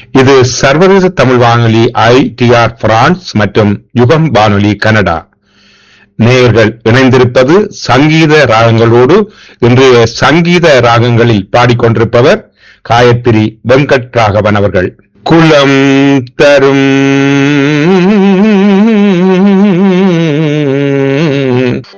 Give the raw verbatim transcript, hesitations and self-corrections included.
இது சர்வதேச தமிழ் வானொலி ஐ டி ஆர் பிரான்ஸ் மற்றும் யுகம் வானொலி கனடா. நேயர்கள் இணைந்திருப்பது சங்கீத ராகங்களோடு. இன்றைய சங்கீத ராகங்களில் பாடிக்கொண்டிருப்பவர் காயத்ரி வெங்கட் ராகவன் அவர்கள். குலம் தரும்